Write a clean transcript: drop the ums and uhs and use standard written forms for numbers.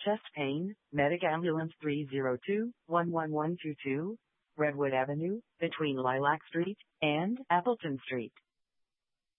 chest pain, medic ambulance 302-11122, Redwood Avenue, between Lilac Street and Appleton Street.